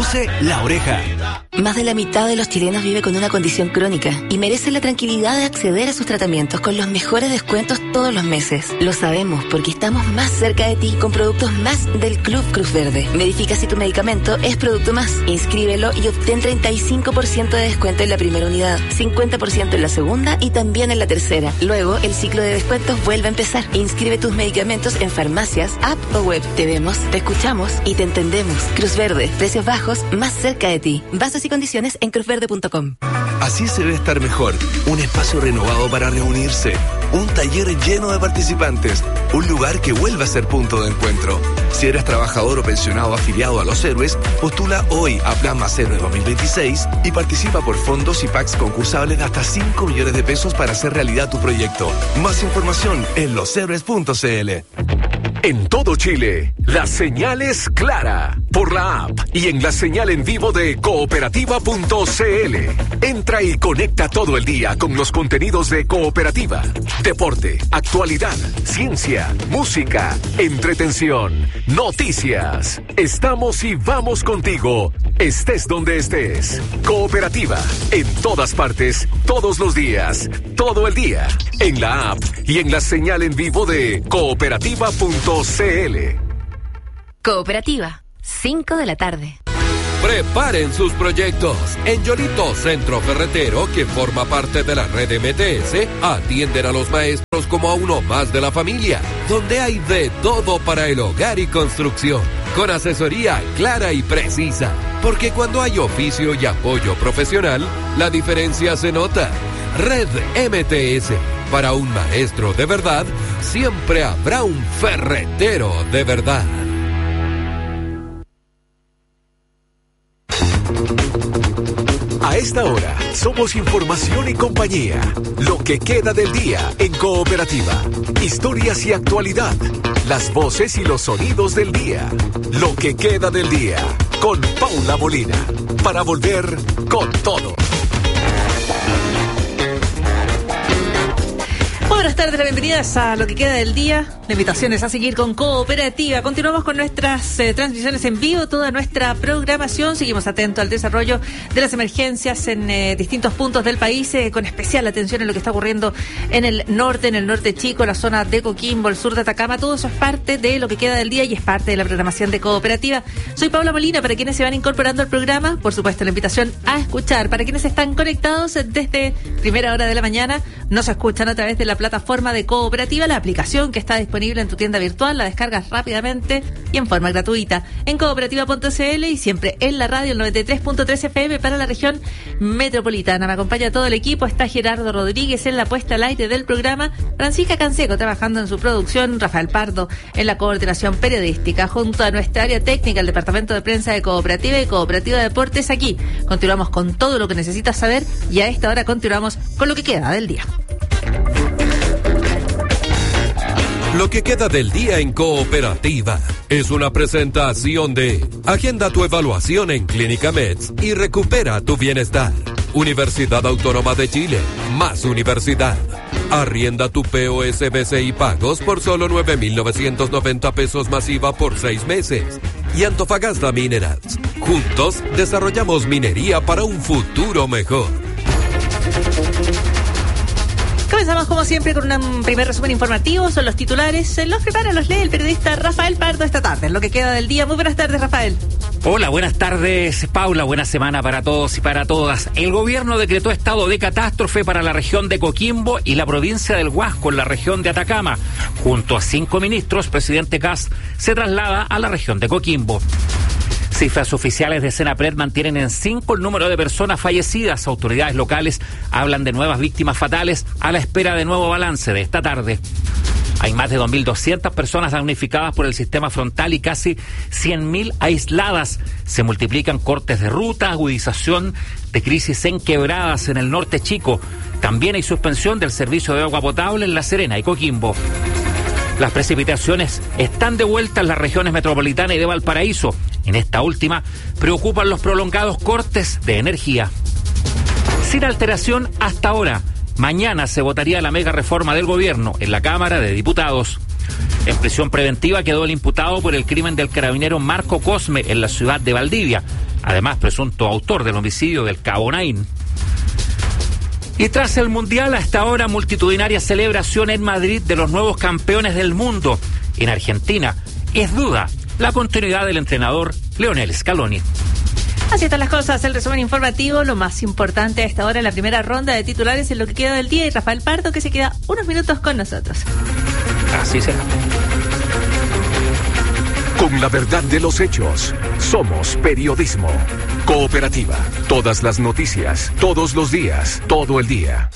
Conduce La Oreja. Más de la mitad de los chilenos vive con una condición crónica y merece la tranquilidad de acceder a sus tratamientos con los mejores descuentos todos los meses. Lo sabemos porque estamos más cerca de ti con productos más del Club Cruz Verde. Verifica si tu medicamento es producto más. Inscríbelo y obtén 35% de descuento en la primera unidad, 50% en la segunda y también en la tercera. Luego, el ciclo de descuentos vuelve a empezar. Inscribe tus medicamentos en farmacias, app o web. Te vemos, te escuchamos y te entendemos. Cruz Verde, precios bajos, más cerca de ti. Bases y condiciones en cruzverde.com. Así se debe estar mejor. Un espacio renovado para reunirse. Un taller lleno de participantes. Un lugar que vuelva a ser punto de encuentro. Si eres trabajador o pensionado afiliado a Los Héroes, postula hoy a Plan Más Héroe 2026 y participa por fondos y packs concursables de hasta 5 millones de pesos para hacer realidad tu proyecto. Más información en loshéroes.cl. En todo Chile, la señal es clara por la app y en la señal en vivo de cooperativa.cl. Entra y conecta todo el día con los contenidos de Cooperativa. Deporte, actualidad, ciencia, música, entretención, noticias. Estamos y vamos contigo, estés donde estés. Cooperativa, en todas partes, todos los días, todo el día. En la app y en la señal en vivo de cooperativa.cl. Cooperativa, 5 de la tarde. Preparen sus proyectos. En Yolito Centro Ferretero, que forma parte de la red MTS, atienden a los maestros como a uno más de la familia, donde hay de todo para el hogar y construcción, con asesoría clara y precisa. Porque cuando hay oficio y apoyo profesional, la diferencia se nota. Red MTS. Para un maestro de verdad, siempre habrá un ferretero de verdad. A esta hora, somos información y compañía. Lo que queda del día en Cooperativa. Historias y actualidad. Las voces y los sonidos del día. Lo que queda del día. Con Paula Molina. Para volver con todo. Buenas tardes, bienvenidas a Lo que queda del día. La invitación es a seguir con Cooperativa. Continuamos con nuestras transmisiones en vivo, toda nuestra programación. Seguimos atentos al desarrollo de las emergencias en distintos puntos del país, con especial atención en lo que está ocurriendo en el norte chico, la zona de Coquimbo, el sur de Atacama. Todo eso es parte de Lo que queda del día y es parte de la programación de Cooperativa. Soy Paula Molina, para quienes se van incorporando al programa, por supuesto la invitación a escuchar. Para quienes están conectados desde primera hora de la mañana, nos escuchan a través de la plataforma de Cooperativa, la aplicación que está disponible en tu tienda virtual, la descargas rápidamente y en forma gratuita en cooperativa.cl y siempre en la radio, el 93.3 FM para la región metropolitana. Me acompaña todo el equipo, está Gerardo Rodríguez en la puesta al aire del programa, Francisca Canseco trabajando en su producción, Rafael Pardo en la coordinación periodística, junto a nuestra área técnica, el departamento de prensa de Cooperativa y Cooperativa Deportes. Aquí continuamos con todo lo que necesitas saber y a esta hora continuamos con lo que queda del día. Lo que queda del día en Cooperativa es una presentación de Agenda tu evaluación en Clínica Meds y recupera tu bienestar. Universidad Autónoma de Chile, más universidad. Arrienda tu POSBC y pagos por solo 9.990 pesos masiva por 6 meses. Y Antofagasta Minerals. Juntos desarrollamos minería para un futuro mejor. Comenzamos como siempre con un primer resumen informativo. Son los titulares, los prepara, los lee el periodista Rafael Pardo esta tarde. Lo que queda del día. Muy buenas tardes, Rafael. Hola, buenas tardes, Paula. Buena semana para todos y para todas. El gobierno decretó estado de catástrofe para la región de Coquimbo y la provincia del Huasco en la región de Atacama. Junto a 5 ministros, presidente Kast se traslada a la región de Coquimbo. Cifras oficiales de Senapred mantienen en 5 el número de personas fallecidas. Autoridades locales hablan de nuevas víctimas fatales a la espera de nuevo balance de esta tarde. Hay más de 2.200 personas damnificadas por el sistema frontal y casi 100.000 aisladas. Se multiplican cortes de ruta, agudización de crisis en quebradas en el norte chico. También hay suspensión del servicio de agua potable en La Serena y Coquimbo. Las precipitaciones están de vuelta en las regiones metropolitana y de Valparaíso. En esta última, preocupan los prolongados cortes de energía. Sin alteración hasta ahora. Mañana se votaría la mega reforma del gobierno en la Cámara de Diputados. En prisión preventiva quedó el imputado por el crimen del carabinero Marco Cosme en la ciudad de Valdivia. además presunto autor del homicidio del Cabo Naín. Y tras el Mundial, hasta ahora multitudinaria celebración en Madrid de los nuevos campeones del mundo. En Argentina, es duda la continuidad del entrenador Lionel Scaloni. Así están las cosas, el resumen informativo, lo más importante a esta hora en la primera ronda de titulares en lo que queda del día, y Rafael Pardo, que se queda unos minutos con nosotros. Así será. Con la verdad de los hechos, somos periodismo. Cooperativa. Todas las noticias, todos los días, todo el día.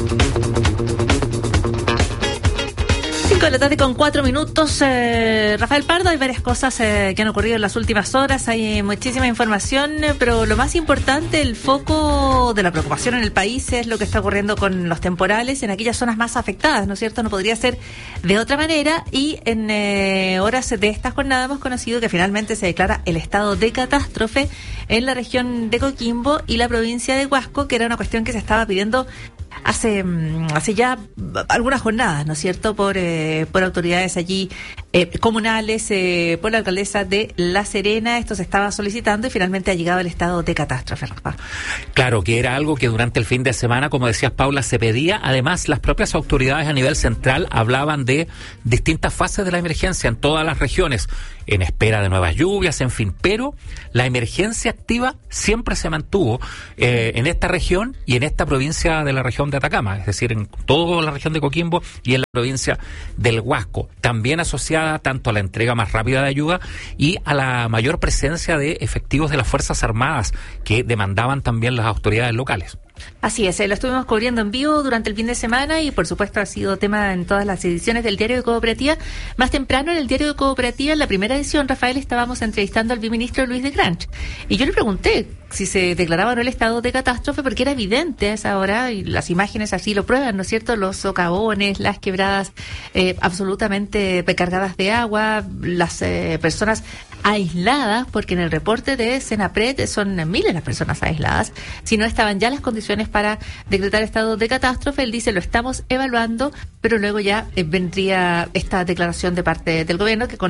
5 de la tarde con 4 minutos. Rafael Pardo, hay varias cosas que han ocurrido en las últimas horas, hay muchísima información, pero lo más importante, el foco de la preocupación en el país es lo que está ocurriendo con los temporales en aquellas zonas más afectadas, ¿no es cierto? No podría ser de otra manera, y en horas de esta jornada hemos conocido que finalmente se declara el estado de catástrofe en la región de Coquimbo y la provincia de Huasco, que era una cuestión que se estaba pidiendo hace ya algunas jornadas, ¿no es cierto?, por autoridades allí comunales, por la alcaldesa de La Serena. Esto se estaba solicitando y finalmente ha llegado el estado de catástrofe, Rafa. Claro, que era algo que durante el fin de semana, como decías, Paula, se pedía. Además, las propias autoridades a nivel central hablaban de distintas fases de la emergencia en todas las regiones, en espera de nuevas lluvias, en fin, pero la emergencia activa siempre se mantuvo en esta región y en esta provincia de la región de Atacama, es decir, en toda la región de Coquimbo y en la provincia del Huasco, también asociada tanto a la entrega más rápida de ayuda y a la mayor presencia de efectivos de las Fuerzas Armadas que demandaban también las autoridades locales. Así es, lo estuvimos cubriendo en vivo durante el fin de semana y por supuesto ha sido tema en todas las ediciones del Diario de Cooperativa. Más temprano en el Diario de Cooperativa, en la primera edición, Rafael, estábamos entrevistando al viceministro Luis de Granch y yo le pregunté si se declaraba o no el estado de catástrofe, porque era evidente a esa hora, y las imágenes así lo prueban, ¿no es cierto?, los socavones, las quebradas absolutamente cargadas de agua, las personas aisladas, porque en el reporte de Senapred son miles las personas aisladas. Si no estaban ya las condiciones para decretar estado de catástrofe, él dice, lo estamos evaluando, pero luego ya vendría esta declaración de parte del gobierno que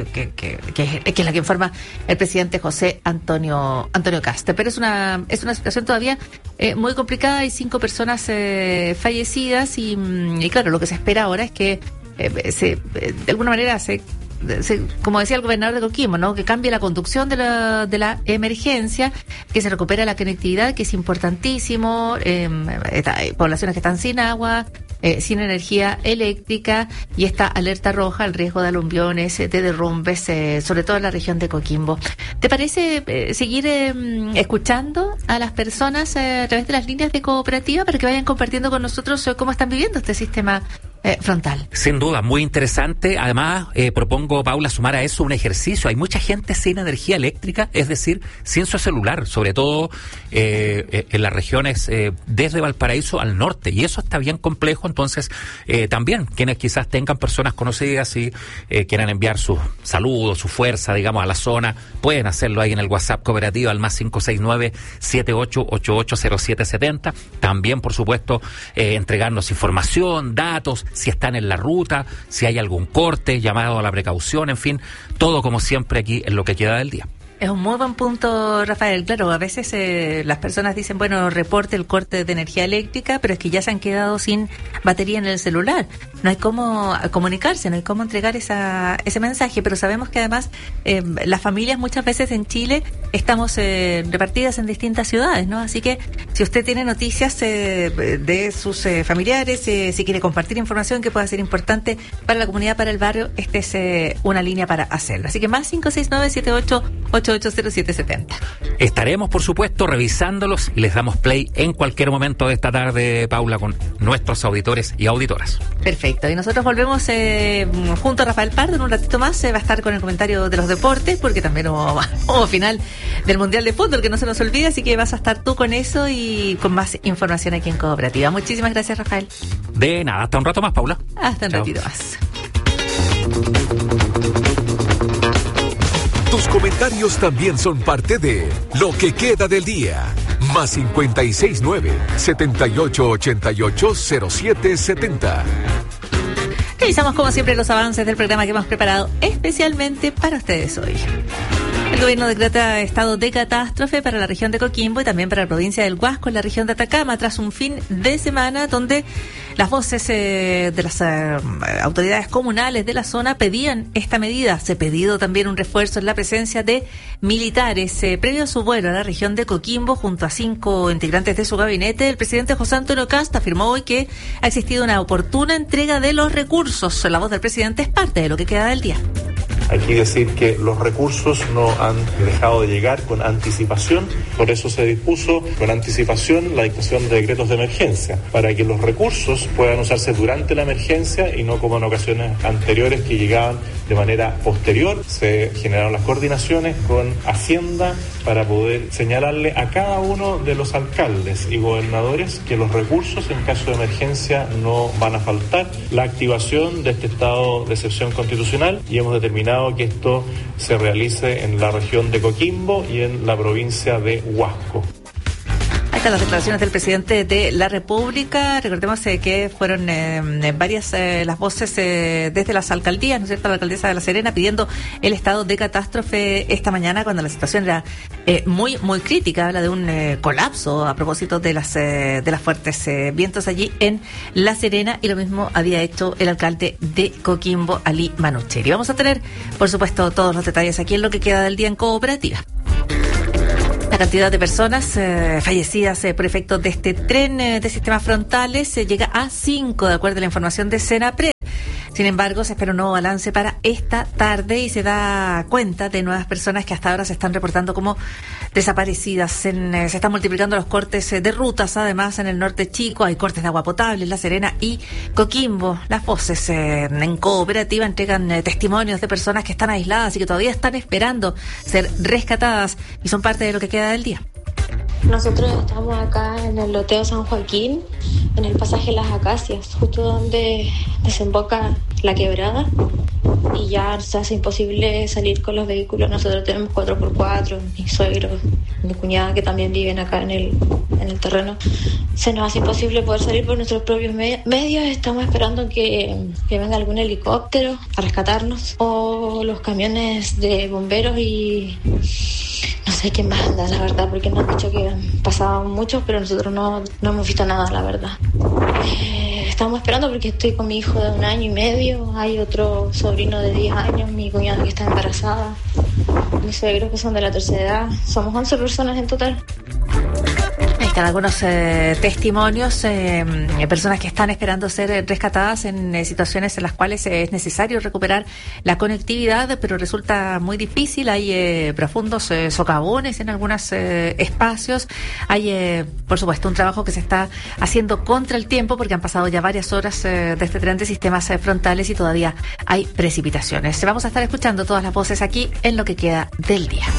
es la que informa el presidente José Antonio Cast. Pero es una situación todavía muy complicada. Hay 5 personas fallecidas y claro, lo que se espera ahora es que de alguna manera como decía el gobernador de Coquimbo, ¿no?, que cambie la conducción de la emergencia, que se recupere la conectividad, que es importantísimo. Hay poblaciones que están sin agua, sin energía eléctrica, y esta alerta roja al riesgo de alumbiones, de derrumbes, sobre todo en la región de Coquimbo. ¿Te parece seguir escuchando a las personas a través de las líneas de Cooperativa para que vayan compartiendo con nosotros cómo están viviendo este sistema frontal? Sin duda, muy interesante. Además, propongo, Paula, sumar a eso un ejercicio. Hay mucha gente sin energía eléctrica, es decir, sin su celular, sobre todo en las regiones desde Valparaíso al norte, y eso está bien complejo. Entonces, también quienes quizás tengan personas conocidas y quieran enviar sus saludos, su fuerza, digamos, a la zona, pueden hacerlo ahí en el WhatsApp Cooperativa al más 569-7888-0770. También, por supuesto, entregarnos información, datos, si están en la ruta, si hay algún corte, llamado a la precaución, en fin, todo como siempre aquí en lo que queda del día. Es un muy buen punto, Rafael. Claro, a veces las personas dicen, bueno, reporte el corte de energía eléctrica, pero es que ya se han quedado sin batería en el celular. No hay cómo comunicarse, no hay cómo entregar ese mensaje, pero sabemos que además las familias muchas veces en Chile estamos repartidas en distintas ciudades, ¿no? Así que si usted tiene noticias de sus familiares, si quiere compartir información que pueda ser importante para la comunidad, para el barrio, esta es una línea para hacerlo. Así que más 569-7888-0770. Estaremos, por supuesto, revisándolos y les damos play en cualquier momento de esta tarde, Paula, con nuestros auditores y auditoras. Perfecto. Y nosotros volvemos junto a Rafael Pardo en un ratito más. Va a estar con el comentario de los deportes, porque también hubo final del Mundial de Fútbol, que no se nos olvide, así que vas a estar tú con eso y con más información aquí en Cooperativa. Muchísimas gracias, Rafael. De nada, hasta un rato más, Paula. Hasta un ratito más. Tus comentarios también son parte de Lo que queda del día. Más 569-7888-0770. Revisamos como siempre los avances del programa que hemos preparado especialmente para ustedes hoy. El gobierno decreta estado de catástrofe para la región de Coquimbo y también para la provincia del Huasco en la región de Atacama tras un fin de semana donde las voces de las autoridades comunales de la zona pedían esta medida. Se ha pedido también un refuerzo en la presencia de militares. Previo a su vuelo a la región de Coquimbo junto a 5 integrantes de su gabinete, el presidente José Antonio Kast afirmó hoy que ha existido una oportuna entrega de los recursos. La voz del presidente es parte de lo que queda del día. Hay que decir que los recursos no han dejado de llegar con anticipación, por eso se dispuso con anticipación la dictación de decretos de emergencia, para que los recursos puedan usarse durante la emergencia y no como en ocasiones anteriores que llegaban de manera posterior. Se generaron las coordinaciones con Hacienda para poder señalarle a cada uno de los alcaldes y gobernadores que los recursos en caso de emergencia no van a faltar. La activación de este estado de excepción constitucional, y hemos determinado que esto se realice en la región de Coquimbo y en la provincia de Huasco. Ahí están las declaraciones del presidente de la República. Recordemos que fueron varias las voces desde las alcaldías, ¿no es cierto? La alcaldesa de La Serena pidiendo el estado de catástrofe esta mañana cuando la situación era muy crítica. Habla de un colapso a propósito de las fuertes vientos allí en La Serena, y lo mismo había hecho el alcalde de Coquimbo, Ali Manucheri. Vamos a tener, por supuesto, todos los detalles aquí en lo que queda del día en Cooperativa. La cantidad de personas fallecidas por efectos de este tren de sistemas frontales llega a 5, de acuerdo a la información de Senapred. Sin embargo, se espera un nuevo balance para esta tarde y se da cuenta de nuevas personas que hasta ahora se están reportando como desaparecidas. Se están multiplicando los cortes de rutas, además en el norte chico hay cortes de agua potable en La Serena y Coquimbo. Las voces en Cooperativa entregan testimonios de personas que están aisladas y que todavía están esperando ser rescatadas y son parte de lo que queda del día. Nosotros estamos acá en el loteo San Joaquín, en el pasaje Las Acacias, justo donde desemboca la quebrada, y ya se hace imposible salir con los vehículos. Nosotros tenemos 4x4, mi suegro, mi cuñada que también viven acá en el terreno. Se nos hace imposible poder salir por nuestros propios medios. Estamos esperando que venga algún helicóptero a rescatarnos o los camiones de bomberos y no sé qué más anda, la verdad, porque nos han dicho que han pasado muchos, pero nosotros no hemos visto nada, la verdad. Estamos esperando porque estoy con mi hijo de 1 año y medio, hay otro sobrino de 10 años, mi cuñada que está embarazada, mis suegros que son de la tercera edad. Somos 11 personas en total. Ahí están algunos testimonios, personas que están esperando ser rescatadas en situaciones en las cuales es necesario recuperar la conectividad, pero resulta muy difícil. Hay profundos socavones en algunos espacios. Hay, por supuesto, un trabajo que se está haciendo contra el tiempo porque han pasado ya varias horas de este tren de sistemas frontales y todavía hay precipitaciones. Vamos a estar escuchando todas las voces aquí en lo que queda del día.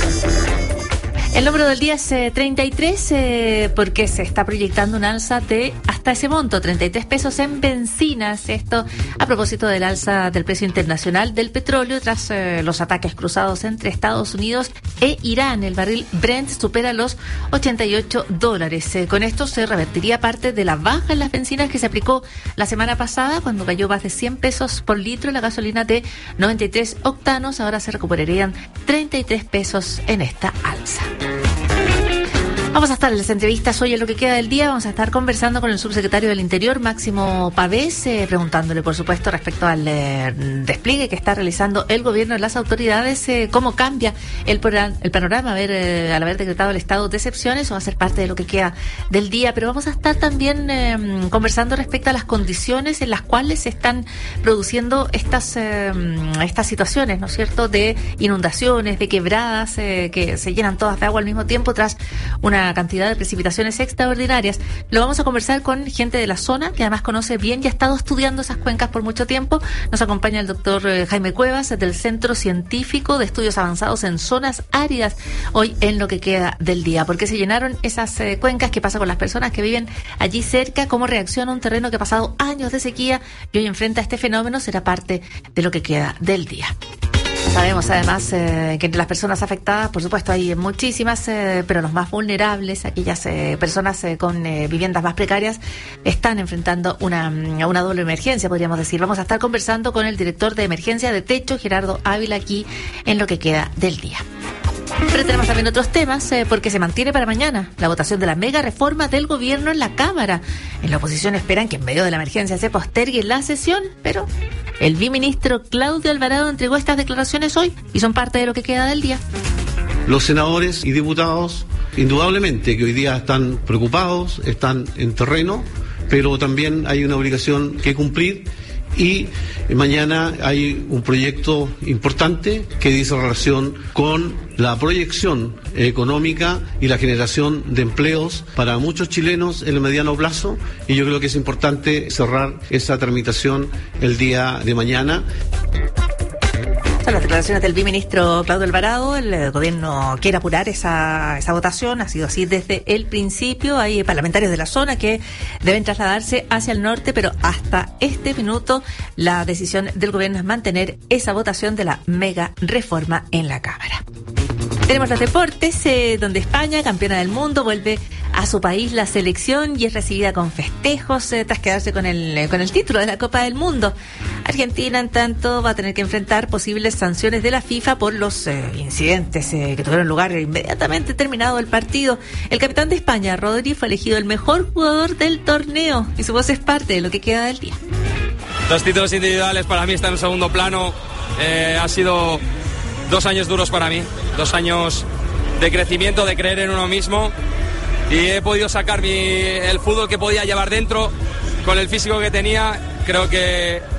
El número del día es 33 porque se está proyectando un alza de hasta ese monto, 33 pesos en bencinas. Esto a propósito del alza del precio internacional del petróleo tras los ataques cruzados entre Estados Unidos e Irán. El barril Brent supera los $88. Con esto se revertiría parte de la baja en las bencinas que se aplicó la semana pasada cuando cayó más de 100 pesos por litro la gasolina de 93 octanos. Ahora se recuperarían 33 pesos en esta alza. Vamos a estar en las entrevistas hoy en lo que queda del día. Vamos a estar conversando con el subsecretario del Interior, Máximo Pavés, preguntándole, por supuesto, respecto al despliegue que está realizando el gobierno y las autoridades, cómo cambia el panorama al haber decretado el estado de excepción. Eso va a ser parte de lo que queda del día. Pero vamos a estar también conversando respecto a las condiciones en las cuales se están produciendo estas situaciones, ¿no es cierto?, de inundaciones, de quebradas que se llenan todas de agua al mismo tiempo tras una cantidad de precipitaciones extraordinarias. Lo vamos a conversar con gente de la zona que además conoce bien y ha estado estudiando esas cuencas por mucho tiempo. Nos acompaña el doctor Jaime Cuevas del Centro Científico de Estudios Avanzados en Zonas Áridas hoy en lo que queda del día. ¿Por qué se llenaron esas cuencas? ¿Qué pasa con las personas que viven allí cerca? ¿Cómo reacciona un terreno que ha pasado años de sequía y hoy enfrenta este fenómeno? Será parte de lo que queda del día. Sabemos además que entre las personas afectadas, por supuesto, hay muchísimas, pero los más vulnerables, aquellas personas con viviendas más precarias, están enfrentando una doble emergencia, podríamos decir. Vamos a estar conversando con el director de emergencia de techo, Gerardo Ávila, aquí en lo que queda del día. Pero tenemos también otros temas, porque se mantiene para mañana la votación de la mega reforma del gobierno en la Cámara. En la oposición esperan que en medio de la emergencia se postergue la sesión, pero el biministro Claudio Alvarado entregó estas declaraciones hoy y son parte de lo que queda del día. Los senadores y diputados, indudablemente que hoy día están preocupados, están en terreno, pero también hay una obligación que cumplir. Y mañana hay un proyecto importante que dice relación con la proyección económica y la generación de empleos para muchos chilenos en el mediano plazo, y yo creo que es importante cerrar esa tramitación el día de mañana. Son las declaraciones del biministro Claudio Alvarado. El gobierno quiere apurar esa votación, ha sido así desde el principio. Hay parlamentarios de la zona que deben trasladarse hacia el norte, pero hasta este minuto la decisión del gobierno es mantener esa votación de la mega reforma en la Cámara. Tenemos los deportes, donde España, campeona del mundo, vuelve a su país la selección y es recibida con festejos tras quedarse con el título de la Copa del Mundo. Argentina, en tanto, va a tener que enfrentar posibles sanciones de la FIFA por los incidentes que tuvieron lugar inmediatamente terminado el partido. El capitán de España, Rodri, fue elegido el mejor jugador del torneo y su voz es parte de lo que queda del día. Los títulos individuales para mí están en segundo plano. Ha sido 2 años duros para mí, 2 años de crecimiento, de creer en uno mismo, y he podido sacar el fútbol que podía llevar dentro con el físico que tenía. Creo que